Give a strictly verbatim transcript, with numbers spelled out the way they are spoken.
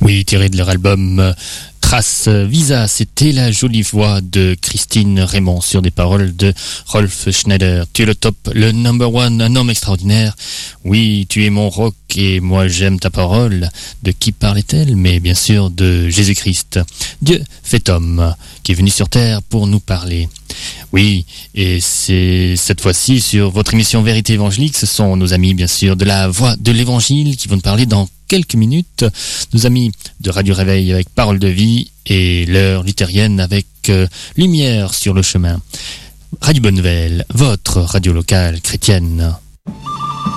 Oui, tiré de leur album euh, Trace Visa, c'était la jolie voix de Christine Raymond sur des paroles de Rolf Schneider. Tu es le top, le number one, un homme extraordinaire. Oui, tu es mon rock et moi j'aime ta parole. De qui parlait-elle? Mais bien sûr de Jésus-Christ. Dieu fait homme, qui est venu sur terre pour nous parler. Oui, et c'est cette fois-ci sur votre émission Vérité Évangélique. Ce sont nos amis, bien sûr, de la Voix de l'Évangile qui vont nous parler dans quelques minutes. Nos amis de Radio Réveil avec Parole de Vie et l'heure luthérienne avec euh, Lumière sur le chemin. Radio Bonne Nouvelle, votre radio locale chrétienne.